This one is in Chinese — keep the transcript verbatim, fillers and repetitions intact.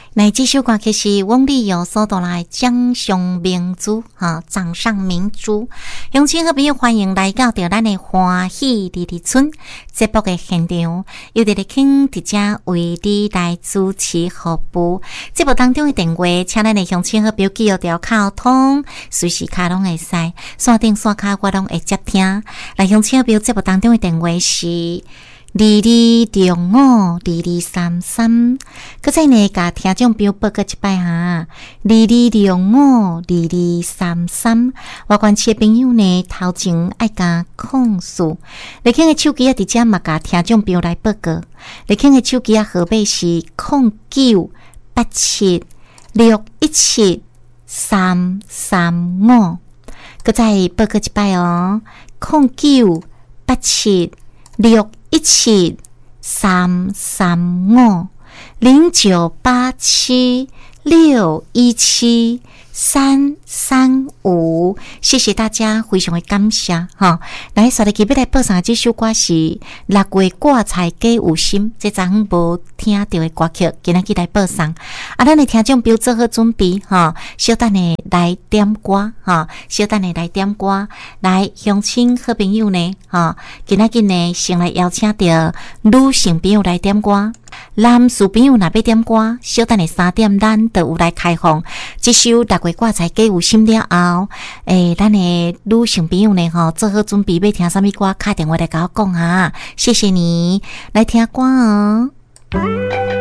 那这首歌曲是翁立友所带来掌上明珠哈，掌上明珠。乡亲好朋友欢迎来到着咱的欢喜丽丽村节目的现场，由伫咧请伫遮为你来主持服务。节目当中的电话，请咱的乡亲好朋友记号条卡通，随时卡拢会使，线顶线卡我拢会接听。来乡亲好朋友节目当中的电话是。二二六五二二三三，搁再呢，甲听众朋友报个一摆哈。二二六五二二三三，外关区的朋友呢，头前爱甲控诉，你看个手机啊，伫遮嘛甲听众朋友来报告。你看个手机啊，号码是空九八七六一七三三五，搁再报个一摆哦，空九八七六。一七三三五零九八七六一七三三五，谢谢大家，非常的感谢哈。来，萨利基要来播上这首歌是六月挂彩给有心，这昨昏无听到的歌曲，今日来播上。啊，咱的听众朋友做好准备哈，小等的来点歌哈，小等的来点歌，来乡亲好朋友呢哈，今日今呢先来邀请到女性朋友来点歌。男士朋友若要点歌，小等的三点咱就有来开放。这首六月挂彩给有心了后，诶，咱的女性朋友呢吼，做好准备要听什么歌，打电话来甲我讲哈。谢谢你，来听歌哦。